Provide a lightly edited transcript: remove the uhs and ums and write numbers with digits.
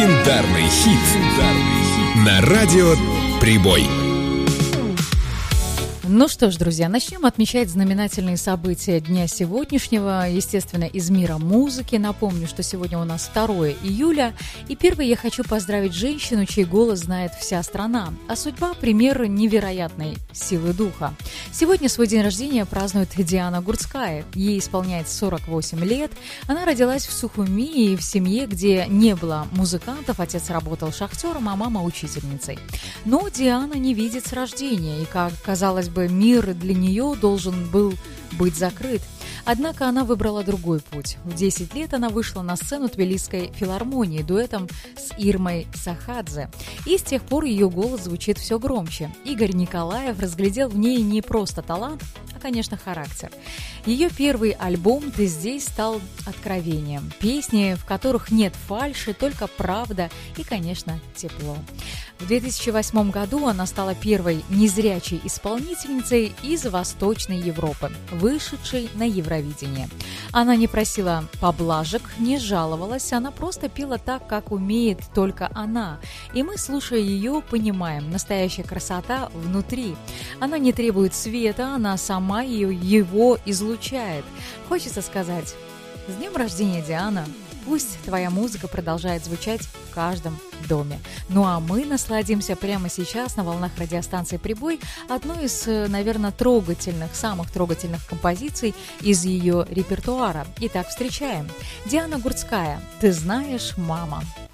Легендарный хит на радио «Прибой». Ну что ж, друзья, начнем отмечать знаменательные события дня сегодняшнего, естественно, из мира музыки. Напомню, что сегодня у нас 2 июля, и первой я хочу поздравить женщину, чей голос знает вся страна, а судьба – пример невероятной силы духа. Сегодня свой день рождения празднует Диана Гурцкая. Ей исполняется 48 лет. Она родилась в Сухуми, в семье, где не было музыкантов. Отец работал шахтером, а мама – учительницей. Но Диана не видит с рождения, и, как казалось бы, мир для нее должен был быть закрыт. Однако она выбрала другой путь. В 10 лет она вышла на сцену Тбилисской филармонии дуэтом с Ирмой Сахадзе. И с тех пор ее голос звучит все громче. Игорь Николаев разглядел в ней не просто талант, а, конечно, характер. Ее первый альбом «Ты здесь» стал откровением. Песни, в которых нет фальши, только правда и, конечно, тепло. В 2008 году она стала первой незрячей исполнительницей из Восточной Европы, вышедшей на Евровидение. Она не просила поблажек, не жаловалась, она просто пела так, как умеет только она. И мы, слушая ее, понимаем, настоящая красота внутри. Она не требует света, она сама его излучает. Хочется сказать: с днем рождения, Диана! Пусть твоя музыка продолжает звучать в каждом доме. Ну а мы насладимся прямо сейчас на волнах радиостанции «Прибой» одной из, наверное, самых трогательных композиций из ее репертуара. Итак, встречаем. Диана Гурцкая «Ты знаешь, мама».